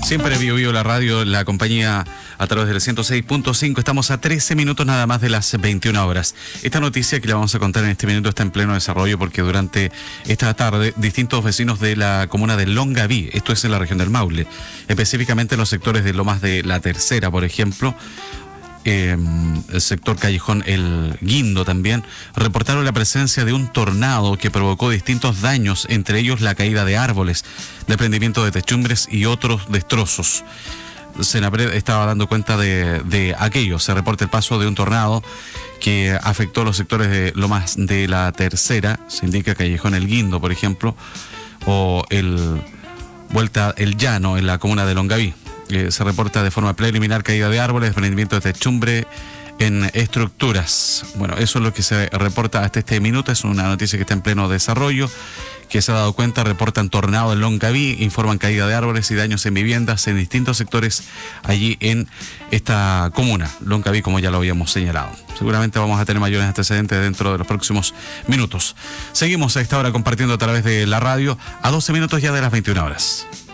Siempre Bio la radio, la compañía a través del 106.5. Estamos a 13 minutos nada más de las 21 horas. Esta noticia que le vamos a contar en este minuto está en pleno desarrollo porque durante esta tarde distintos vecinos de la comuna de Longaví, esto es en la región del Maule, específicamente en los sectores de Lomas de la Tercera, por ejemplo, el sector Callejón El Guindo también, reportaron la presencia de un tornado que provocó distintos daños, entre ellos la caída de árboles, desprendimiento de techumbres y otros destrozos. Senapred estaba dando cuenta de aquello. Se reporta el paso de un tornado que afectó los sectores de Lomas de la Tercera, se indica Callejón El Guindo, por ejemplo, o Vuelta El Llano en la comuna de Longaví. Se reporta de forma preliminar caída de árboles, desprendimiento de techumbre en estructuras. Bueno, eso es lo que se reporta hasta este minuto. Es una noticia que está en pleno desarrollo, que se ha dado cuenta. Reportan tornado en Longaví, informan caída de árboles y daños en viviendas en distintos sectores allí en esta comuna, Longaví, como ya lo habíamos señalado. Seguramente vamos a tener mayores antecedentes dentro de los próximos minutos. Seguimos a esta hora compartiendo a través de la radio, a 12 minutos ya de las 21 horas.